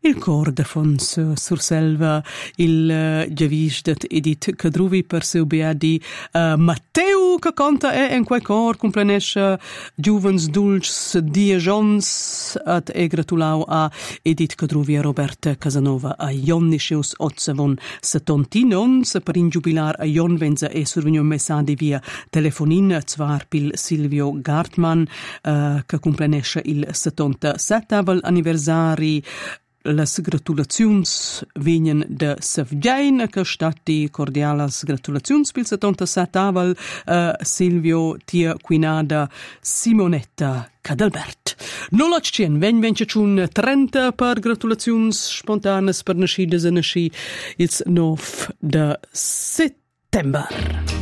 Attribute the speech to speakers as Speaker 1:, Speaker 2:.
Speaker 1: Il cor de Fons Surselva, il giavisdet Edith Cadruvi per seu beadi Matteo che canta en quei cor complanesce giuvens dulcs diejons at gratulau a Edith Cadruvi a Roberta Casanova a Ionnischius Otzevon Satontinons per injubilar a Ion venza e survegno messadi via telefonin zwar pil Silvio Gartman che complanesce il 77 anniversari. Las gratulaziuns vegnan da Savgein, che stati cordialas gratulaziuns pil 77 aval Silvio tia quinada Simonetta Cadalbert. Noloccien, vence ciun 30 per gratulaziuns spontanes per nascidas e nasci il 9 de settember.